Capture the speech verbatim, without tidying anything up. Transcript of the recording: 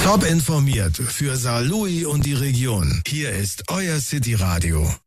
Top informiert für Saarlouis und die Region. Hier ist euer City Radio.